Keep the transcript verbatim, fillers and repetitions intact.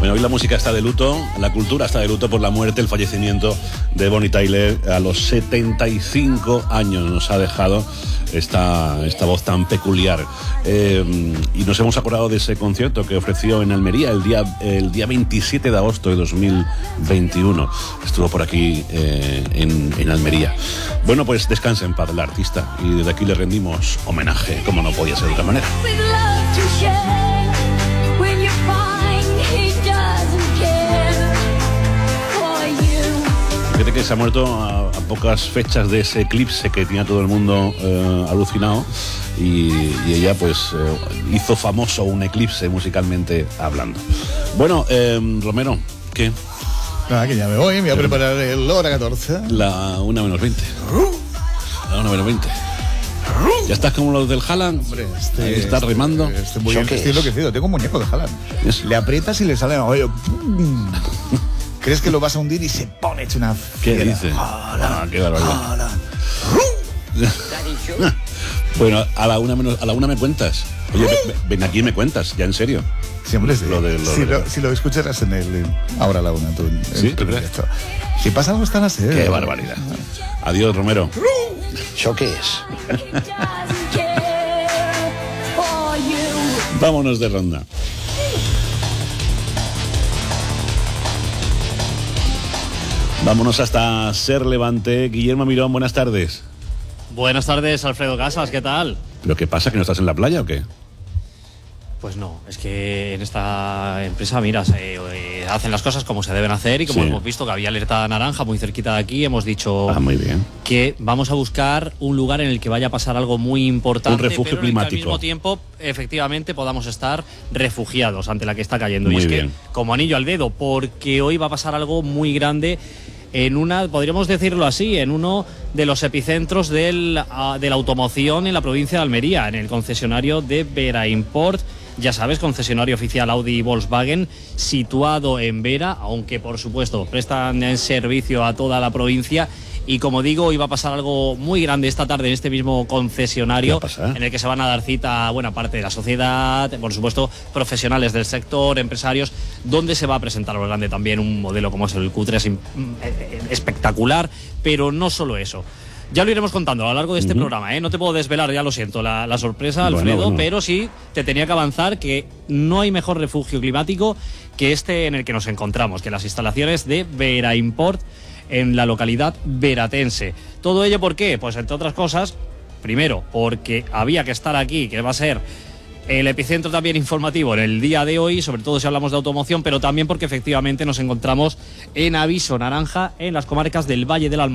Bueno, hoy la música está de luto, la cultura está de luto por la muerte, el fallecimiento de Bonnie Tyler a los setenta y cinco años. Nos ha dejado esta, esta voz tan peculiar. Eh, y nos hemos acordado de ese concierto que ofreció en Almería el día, el día veintisiete de agosto de dos mil veintiuno. Estuvo por aquí eh, en, en Almería. Bueno, pues descansa en paz el artista y desde aquí le rendimos homenaje, como no podía ser de otra manera. Fíjate que se ha muerto a, a pocas fechas de ese eclipse que tenía todo el mundo eh, alucinado y, y ella pues eh, hizo famoso un eclipse musicalmente hablando. Bueno, eh, Romero, ¿qué? Nada, que ya me voy, me voy a preparar el hora catorce. La una menos veinte. La una menos veinte. ¿Ya estás como los del Haaland? Hombre, este, ahí estás este, rimando. Este, muy bien, estoy enloquecido, tengo un muñeco de Haaland. Eso. Le aprietas y le sale... Oye, ¡pum! ¿Crees que lo vas a hundir y se pone hecho una ¿Qué fiera? dices? Haaland, Ah, qué barbaridad. Haaland. Bueno, a la una menos, a la una me cuentas. Oye, ven, ven aquí y me cuentas, ya en serio. Siempre sí. Lo de, lo si, de... lo, si lo escucharas en el... Ahora a la una, tú. En, ¿Sí? en ¿Tú crees? esto. Si pasa algo están así. Qué barbaridad. Adiós, Romero. ¿Eso qué es? Vámonos de ronda. Vámonos hasta Ser Levante. Guillermo Mirón, buenas tardes. Buenas tardes, Alfredo Casas, ¿qué tal? ¿Pero qué pasa? ¿Que no estás en la playa o qué? Pues no, es que en esta empresa, mira, se, eh, hacen las cosas como se deben hacer y como Sí. hemos visto que había alerta naranja muy cerquita de aquí, hemos dicho Ah, muy bien. que vamos a buscar un lugar en el que vaya a pasar algo muy importante, Un refugio pero en el que al climático. mismo tiempo, efectivamente, podamos estar refugiados ante la que está cayendo. Muy y es bien. que, como anillo al dedo, porque hoy va a pasar algo muy grande en una, podríamos decirlo así, en uno de los epicentros del, uh, de la automoción en la provincia de Almería, en el concesionario de Vera Import. Ya sabes, concesionario oficial Audi y Volkswagen, situado en Vera, aunque por supuesto prestan servicio a toda la provincia. Y como digo, hoy va a pasar algo muy grande esta tarde en este mismo concesionario, ¿Qué va a pasar? en el que se van a dar cita a buena parte de la sociedad, por supuesto, profesionales del sector, empresarios, donde se va a presentar algo grande también, un modelo como es el Q tres espectacular, pero no solo eso. Ya lo iremos contando a lo largo de este uh-huh. programa, ¿eh? No te puedo desvelar, ya lo siento, la, la sorpresa, Alfredo, bueno, bueno. pero sí te tenía que avanzar que no hay mejor refugio climático que este en el que nos encontramos, que las instalaciones de Vera Import en la localidad veratense. ¿Todo ello por qué? Pues entre otras cosas, primero, porque había que estar aquí, que va a ser el epicentro también informativo en el día de hoy, sobre todo si hablamos de automoción, pero también porque efectivamente nos encontramos en aviso naranja en las comarcas del Valle del Alma.